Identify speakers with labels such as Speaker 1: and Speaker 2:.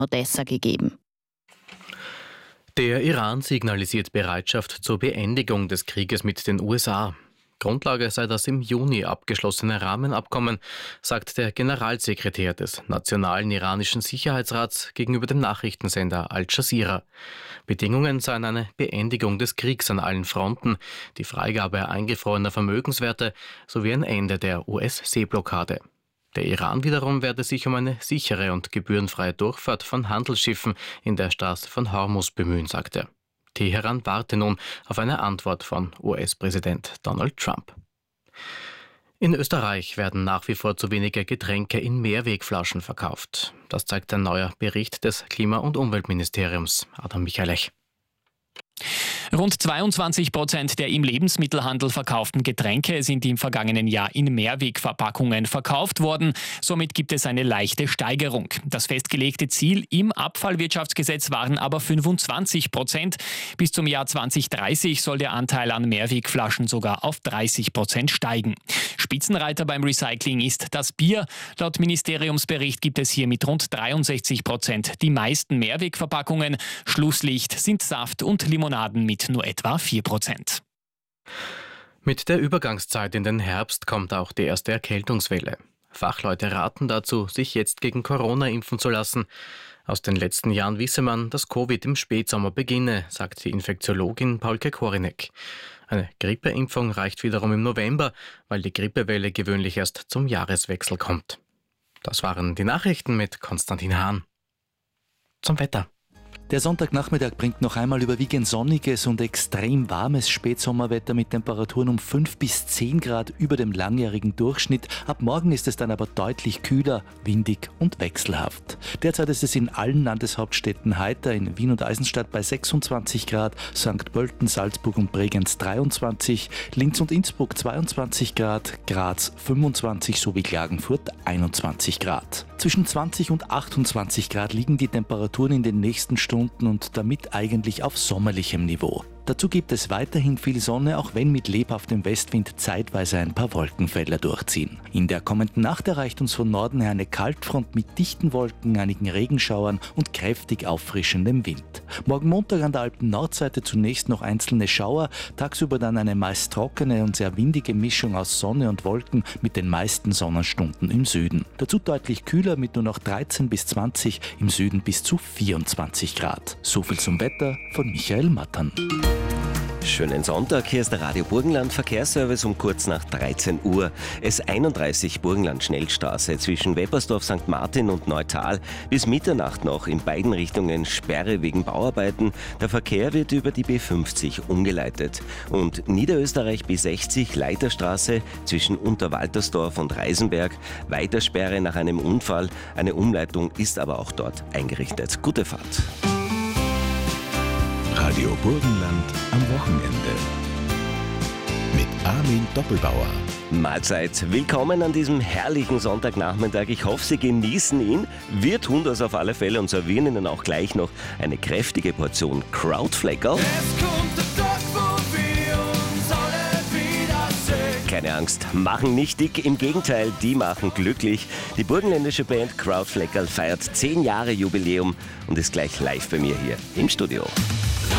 Speaker 1: Odessa gegeben.
Speaker 2: Der Iran signalisiert Bereitschaft zur Beendigung des Krieges mit den USA. Grundlage sei das im Juni abgeschlossene Rahmenabkommen, sagt der Generalsekretär des Nationalen Iranischen Sicherheitsrats gegenüber dem Nachrichtensender Al Jazeera. Bedingungen seien eine Beendigung des Kriegs an allen Fronten, die Freigabe eingefrorener Vermögenswerte sowie ein Ende der US-Seeblockade. Der Iran wiederum werde sich um eine sichere und gebührenfreie Durchfahrt von Handelsschiffen in der Straße von Hormuz bemühen, sagt er. Teheran warte nun auf eine Antwort von US-Präsident Donald Trump. In Österreich werden nach wie vor zu wenige Getränke in Mehrwegflaschen verkauft. Das zeigt ein neuer Bericht des Klima- und Umweltministeriums. Adam Michalech.
Speaker 3: Rund 22% der im Lebensmittelhandel verkauften Getränke sind im vergangenen Jahr in Mehrwegverpackungen verkauft worden. Somit gibt es eine leichte Steigerung. Das festgelegte Ziel im Abfallwirtschaftsgesetz waren aber 25%. Bis zum Jahr 2030 soll der Anteil an Mehrwegflaschen sogar auf 30% steigen. Spitzenreiter beim Recycling ist das Bier. Laut Ministeriumsbericht gibt es hier mit rund 63% die meisten Mehrwegverpackungen. Schlusslicht sind Saft und Limonaden mit nur etwa 4%.
Speaker 2: Mit der Übergangszeit in den Herbst kommt auch die erste Erkältungswelle. Fachleute raten dazu, sich jetzt gegen Corona impfen zu lassen. Aus den letzten Jahren wisse man, dass Covid im Spätsommer beginne, sagt die Infektiologin Paulke Korinek. Eine Grippeimpfung reicht wiederum im November, weil die Grippewelle gewöhnlich erst zum Jahreswechsel kommt. Das waren die Nachrichten mit Konstantin Hahn. Zum Wetter.
Speaker 4: Der Sonntagnachmittag bringt noch einmal überwiegend sonniges und extrem warmes Spätsommerwetter mit Temperaturen um 5 bis 10 Grad über dem langjährigen Durchschnitt. Ab morgen ist es dann aber deutlich kühler, windig und wechselhaft. Derzeit ist es in allen Landeshauptstädten heiter, in Wien und Eisenstadt bei 26 Grad, St. Pölten, Salzburg und Bregenz 23, Linz und Innsbruck 22 Grad, Graz 25 sowie Klagenfurt 21 Grad. Zwischen 20 und 28 Grad liegen die Temperaturen in den nächsten Stunden und damit eigentlich auf sommerlichem Niveau. Dazu gibt es weiterhin viel Sonne, auch wenn mit lebhaftem Westwind zeitweise ein paar Wolkenfelder durchziehen. In der kommenden Nacht erreicht uns von Norden her eine Kaltfront mit dichten Wolken, einigen Regenschauern und kräftig auffrischendem Wind. Morgen Montag an der Alpen-Nordseite zunächst noch einzelne Schauer, tagsüber dann eine meist trockene und sehr windige Mischung aus Sonne und Wolken mit den meisten Sonnenstunden im Süden. Dazu deutlich kühler mit nur noch 13 bis 20, im Süden bis zu 24 Grad. So viel zum Wetter von Michael Mattern.
Speaker 5: Schönen Sonntag, hier ist der Radio Burgenland Verkehrsservice um kurz nach 13 Uhr. S31 Burgenland Schnellstraße zwischen Weppersdorf, St. Martin und Neutal. Bis Mitternacht noch in beiden Richtungen Sperre wegen Bauarbeiten. Der Verkehr wird über die B50 umgeleitet. Und Niederösterreich B60 Leiterstraße zwischen Unterwaltersdorf und Reisenberg. Weitersperre nach einem Unfall. Eine Umleitung ist aber auch dort eingerichtet. Gute Fahrt.
Speaker 6: Radio Burgenland am Wochenende. Mit Armin Doppelbauer.
Speaker 5: Mahlzeit. Willkommen an diesem herrlichen Sonntagnachmittag. Ich hoffe, Sie genießen ihn. Wir tun das auf alle Fälle und servieren Ihnen auch gleich noch eine kräftige Portion Krautfleckerl.
Speaker 7: Es kommt der Tag, wo wir uns alle wiedersehen.
Speaker 5: Keine Angst, machen nicht dick, im Gegenteil, die machen glücklich. Die burgenländische Band Krautfleckerl feiert 10 Jahre Jubiläum und ist gleich live bei mir hier im Studio.